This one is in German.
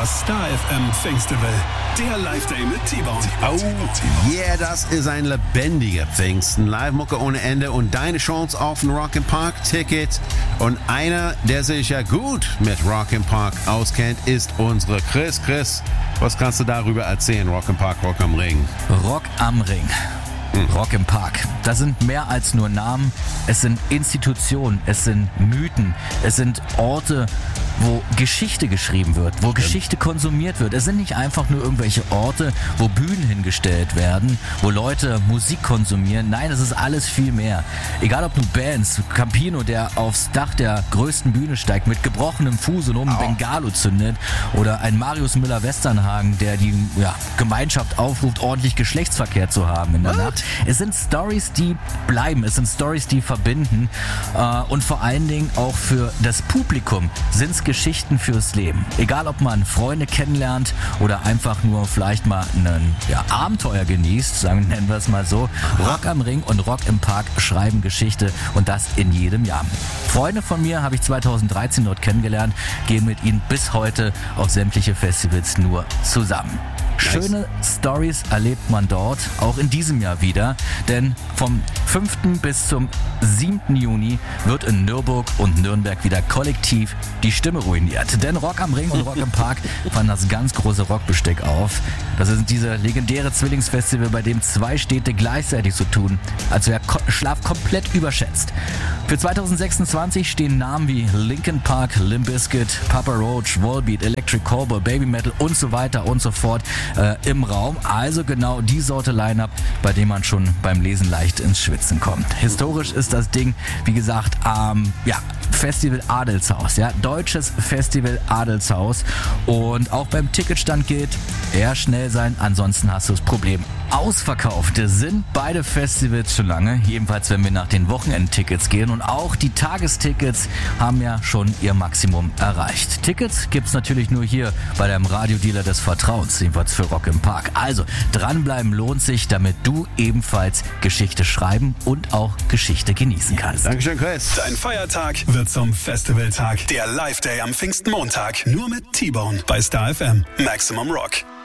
Das Star FM Pfingstfestival, der Live-Day mit T-Bone. Oh, yeah, das ist ein lebendiger Pfingsten. Live-Mucke ohne Ende und deine Chance auf ein Rock im Park Ticket. Und einer, der sich ja gut mit Rock im Park auskennt, ist unsere Chris. Chris, was kannst du darüber erzählen? Rock im Park, Rock am Ring. Rock am Ring. Rock im Park. Das sind mehr als nur Namen. Es sind Institutionen, es sind Mythen, es sind Orte, wo Geschichte geschrieben wird, wo Geschichte konsumiert wird. Es sind nicht einfach nur irgendwelche Orte, wo Bühnen hingestellt werden, wo Leute Musik konsumieren. Nein, es ist alles viel mehr. Egal ob du Bands, Campino, der aufs Dach der größten Bühne steigt, mit gebrochenem Fuß und oben Bengalo zündet, oder ein Marius Müller-Westernhagen, der die Gemeinschaft aufruft, ordentlich Geschlechtsverkehr zu haben in der Nacht. Es sind Stories, die bleiben, es sind Stories, die verbinden, und vor allen Dingen auch für das Publikum sind es Geschichten fürs Leben. Egal, ob man Freunde kennenlernt oder einfach nur vielleicht mal ein Abenteuer genießt, nennen wir es mal so. Rock am Ring und Rock im Park schreiben Geschichte, und das in jedem Jahr. Freunde von mir habe ich 2013 dort kennengelernt, gehen mit ihnen bis heute auf sämtliche Festivals nur zusammen. Schöne Stories erlebt man dort, auch in diesem Jahr wieder, denn vom 5. bis zum 7. Juni wird in Nürburg und Nürnberg wieder kollektiv die Stimme ruiniert. Denn Rock am Ring und Rock im Park fahren das ganz große Rockbesteck auf. Das ist dieser legendäre Zwillingsfestival, bei dem zwei Städte gleichzeitig so tun, als wäre Schlaf komplett überschätzt. Für 2026 stehen Namen wie Linkin Park, Limp Bizkit, Papa Roach, Volbeat, Electric Cowboy, Baby Metal und so weiter und so fort im Raum. Also genau die Sorte Line-Up, bei dem man schon beim Lesen leicht ins Schwitzen kommt. Historisch ist das Ding, wie gesagt, Festival Adelshaus, deutsches Festival Adelshaus, und auch beim Ticketstand gilt, eher schnell sein, ansonsten hast du das Problem. Ausverkauft sind beide Festivals schon lange, jedenfalls wenn wir nach den Wochenendtickets gehen, und auch die Tagestickets haben ja schon ihr Maximum erreicht. Tickets gibt's natürlich nur hier bei deinem Radiodealer des Vertrauens, jedenfalls für Rock im Park. Also dranbleiben lohnt sich, damit du ebenfalls Geschichte schreiben und auch Geschichte genießen kannst. Dankeschön, Chris. Dein Feiertag wird zum Festivaltag. Der Live-Day am Pfingstmontag. Nur mit T-Bone bei Star FM. Maximum Rock.